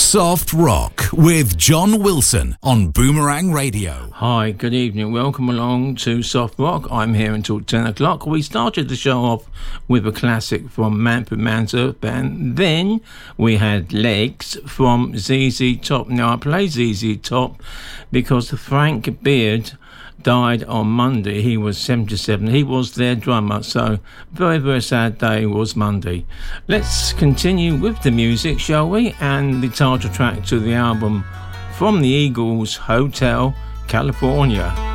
Soft Rock with John Wilson on Boomerang Radio. Hi, good evening. Welcome along to Soft Rock. I'm here until 10 o'clock. We started the show off with a classic from Manfred Mann's Earth Band. Then we had Legs from ZZ Top. Now, I play ZZ Top because Frank Beard died on Monday. He was 77. He was their drummer, so very, very sad day was Monday. Let's continue with the music, shall we? And the title track to the album from the Eagles, Hotel California.